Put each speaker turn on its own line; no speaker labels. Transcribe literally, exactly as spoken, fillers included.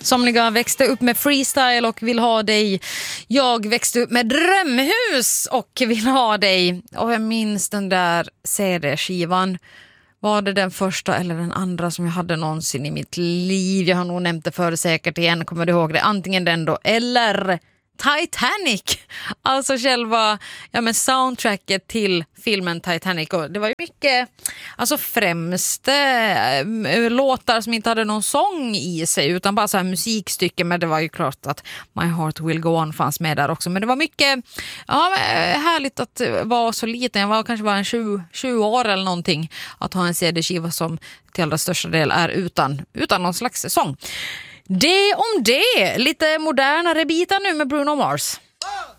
Somliga växte upp med freestyle och vill ha dig. Jag växte upp med drömhus och vill ha dig. Och jag minns den där C D-skivan. Var det den första eller den andra som jag hade någonsin i mitt liv? Jag har nog nämnt det för säkert igen. Kommer du ihåg det? Antingen den då eller Titanic. Alltså själva ja, men soundtracket till filmen Titanic. Och det var ju mycket, alltså främst äh, låtar som inte hade någon sång i sig utan bara så här musikstycken. Men det var ju klart att My Heart Will Go On fanns med där också. Men det var mycket ja, härligt att vara så liten. Jag var kanske bara en tjugo år eller någonting. Att ha en C D-skiva som till allra största del är utan, utan någon slags sång. Det om det. Lite modernare bitar nu med Bruno Mars.